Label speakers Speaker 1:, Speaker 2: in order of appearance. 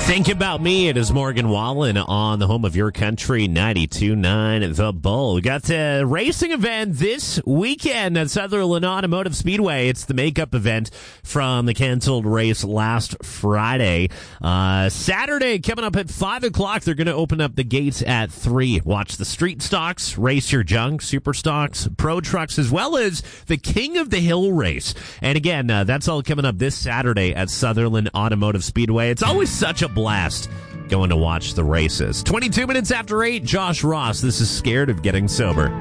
Speaker 1: Think About Me. It is Morgan Wallen on the home of your country, 92.9 The Bull. We got the racing event this weekend at Sutherland Automotive Speedway. It's the makeup event from the canceled race last Friday. Saturday, coming up at 5 o'clock, they're going to open up the gates at 3. Watch the street stocks, race your junk, super stocks, pro trucks, as well as the King of the Hill race. And again, that's all coming up this Saturday at Sutherland Automotive Speedway. It's always such a blast going to watch the races. 22 minutes after 8, Josh Ross. This is Scared of Getting Sober.